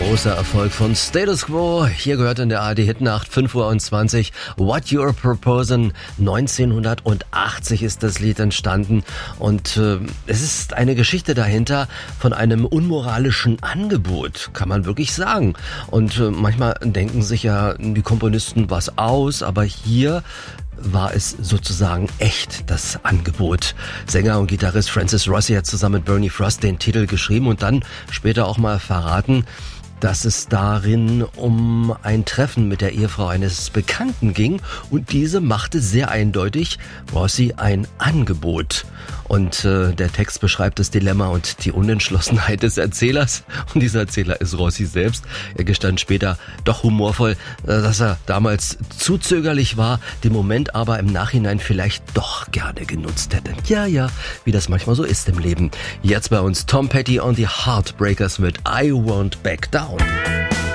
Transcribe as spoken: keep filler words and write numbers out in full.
Großer Erfolg von Status Quo. Hier gehört in der A R D-Hitnacht fünf Uhr zwanzig What You're Proposing. neunzehnhundertachtzig ist das Lied entstanden und äh, es ist eine Geschichte dahinter von einem unmoralischen Angebot, kann man wirklich sagen. Und äh, manchmal denken sich ja die Komponisten was aus, aber hier war es sozusagen echt, das Angebot. Sänger und Gitarrist Francis Rossi hat zusammen mit Bernie Frost den Titel geschrieben und dann später auch mal verraten, dass es darin um ein Treffen mit der Ehefrau eines Bekannten ging und diese machte sehr eindeutig Rossi ein Angebot. Und äh, der Text beschreibt das Dilemma und die Unentschlossenheit des Erzählers. Und dieser Erzähler ist Rossi selbst. Er gestand später doch humorvoll, äh, dass er damals zu zögerlich war, den Moment aber im Nachhinein vielleicht doch gerne genutzt hätte. Ja, ja, wie das manchmal so ist im Leben. Jetzt bei uns Tom Petty und die Heartbreakers mit I Won't Back Down.